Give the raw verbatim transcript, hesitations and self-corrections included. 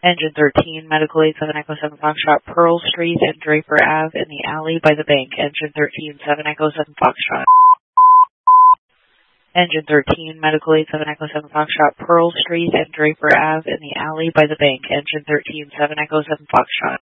Engine thirteen, Medical eight seven Echo seven Foxtrot, Pearl Street and Draper Ave in the alley by the bank. Engine thirteen, seven Echo seven Foxtrot. Engine thirteen, Medical eight seven Echo seven Foxtrot, Pearl Street and Draper Ave in the alley by the bank. Engine thirteen, seven Echo seven Foxtrot.